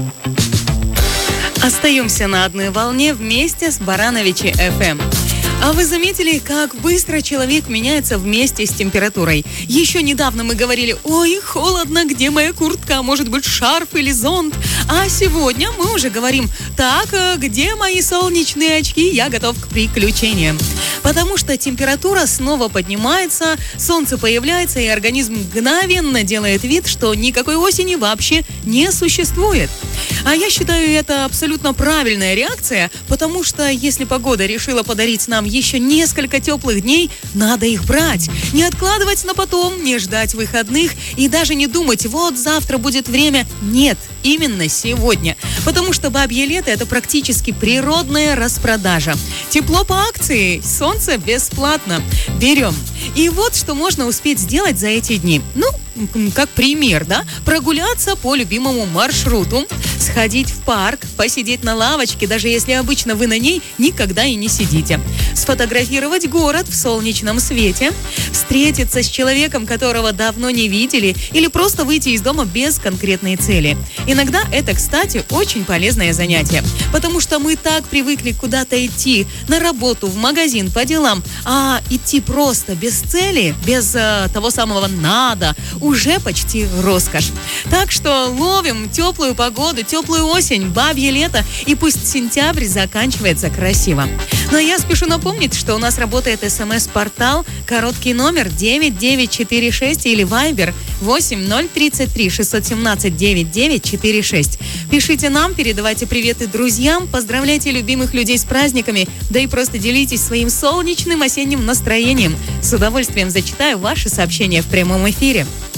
Остаемся на одной волне вместе с Барановичи ФМ. А вы заметили, как быстро человек меняется вместе с температурой? Еще недавно мы говорили: ой, холодно, где моя куртка, а может быть шарф или зонт? А сегодня мы уже говорим: так, где мои солнечные очки, я готов к приключениям. Потому что температура снова поднимается, солнце появляется, и организм мгновенно делает вид, что никакой осени вообще не существует. А я считаю, это абсолютно правильная реакция, потому что если погода решила подарить нам еще несколько теплых дней, надо их брать. Не откладывать на потом, не ждать выходных и даже не думать: вот завтра будет время. Нет, именно сегодня. Потому что бабье лето – это практически природная распродажа. Тепло по акции, солнце бесплатно. Берем. И вот что можно успеть сделать за эти дни. Как пример, да? Прогуляться по любимому маршруту, сходить в парк, посидеть на лавочке, даже если обычно вы на ней никогда и не сидите. Сфотографировать город в солнечном свете, встретиться с человеком, которого давно не видели, или просто выйти из дома без конкретной цели. Иногда это, кстати, очень полезное занятие, потому что мы так привыкли куда-то идти, на работу, в магазин, по делам, а идти просто без цели, без того самого «надо», уже почти роскошь. Так что ловим теплую погоду, теплую осень, бабье лето, и пусть сентябрь заканчивается красиво. Но я спешу напомнить, что у нас работает СМС-портал, короткий номер 9946 или Вайбер 8033 617 9946. Пишите нам, передавайте приветы друзьям, поздравляйте любимых людей с праздниками, да и просто делитесь своим солнечным осенним настроением. С удовольствием зачитаю ваши сообщения в прямом эфире.